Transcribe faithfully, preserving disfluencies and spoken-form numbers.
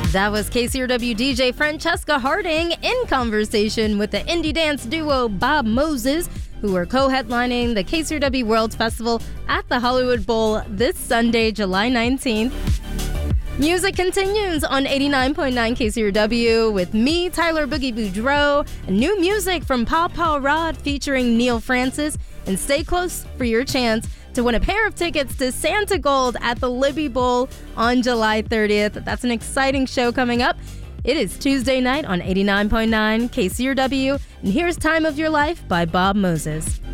That was K C R W D J Francesca Harding in conversation with the indie dance duo Bob Moses, who are co-headlining the K C R W World Festival at the Hollywood Bowl this Sunday, July nineteenth. Music continues on eighty-nine point nine K C R W with me, Tyler Boogie Boudreaux, and new music from Paw Paw Rod featuring Neil Francis, and stay close for your chance to win a pair of tickets to Santa Gold at the Libby Bowl on July thirtieth. That's an exciting show coming up. It is Tuesday night on eighty-nine point nine K C R W, and here's Time of Your Life by Bob Moses.